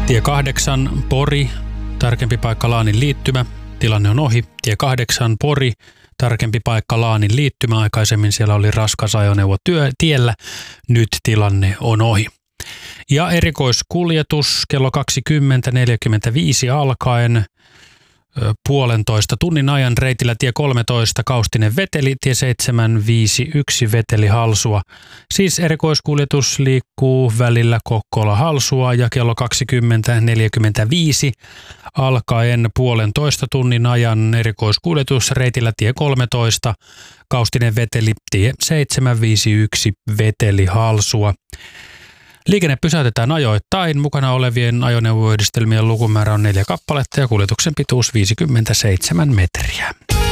Tie 8 Pori, tarkempi paikka Laanin liittymä. Tilanne on ohi. Tie 8 Pori, tarkempi paikka Laanin liittymä. Aikaisemmin siellä oli raskas ajoneuvo tiellä. Nyt tilanne on ohi. Ja erikoiskuljetus kello 20.45 alkaen puolentoista tunnin ajan reitillä tie 13 Kaustinen Veteli, tie 751 Veteli Halsua. Siis erikoiskuljetus liikkuu välillä Kokkola Halsua ja kello 20.45 alkaen puolentoista tunnin ajan erikoiskuljetus reitillä tie 13 Kaustinen Veteli, tie 751 Veteli Halsua. Liikenne pysäytetään ajoittain. Mukana olevien ajoneuvoyhdistelmien lukumäärä on 4 kappaletta ja kuljetuksen pituus 57 metriä.